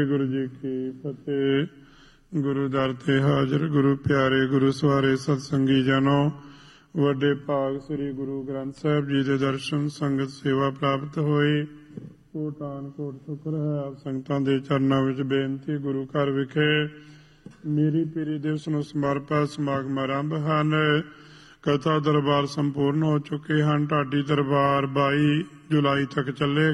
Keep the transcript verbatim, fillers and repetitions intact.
ਗੁਰੂ ਜੀ ਕੀ ਫਤਿਹ। ਗੁਰੂ ਦਰ ਤੇ ਹਾਜ਼ਰ ਗੁਰੂ ਪਿਆਰੇ ਗੁਰੂ ਸਵਾਰੇ ਸਤਸੰਗੀ ਜਨੋ, ਵੱਡੇ ਭਾਗ ਸ੍ਰੀ ਗੁਰੂ ਗ੍ਰੰਥ ਸਾਹਿਬ ਜੀ ਦੇ ਦਰਸ਼ਨ ਸੰਗਤ ਸੇਵਾ ਪ੍ਰਾਪਤ ਹੋਈ। ਕੋਟਾਨ ਕੋਟ ਸ਼ੁਕਰ ਹੈ। ਆਪ ਸੰਗਤਾਂ ਦੇ ਚਰਨਾਂ ਵਿੱਚ ਬੇਨਤੀ, ਗੁਰੂ ਘਰ ਵਿਖੇ ਮੀਰੀ ਪੀਰੀ ਦਿਵਸ ਨੂੰ ਸਮਰਪਿਤ ਸਮਾਗਮ ਆਰੰਭ ਹਨ। ਕਥਾ ਦਰਬਾਰ ਸੰਪੂਰਨ ਹੋ ਚੁੱਕੇ ਹਨ। ਢਾਡੀ ਦਰਬਾਰ ਬਾਈ ਜੁਲਾਈ ਤੱਕ ਚੱਲੇ।